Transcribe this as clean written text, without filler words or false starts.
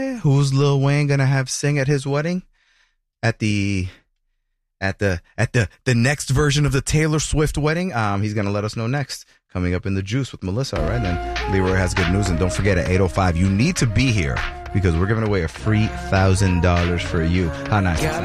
Who's Lil Wayne gonna have sing at his wedding? At the next version of the Taylor Swift wedding? He's gonna let us know next. Coming up in the juice with Melissa. All right, then Leroy has good news, and don't forget at 8:05 you need to be here because we're giving away a free $1,000 for you. How nice.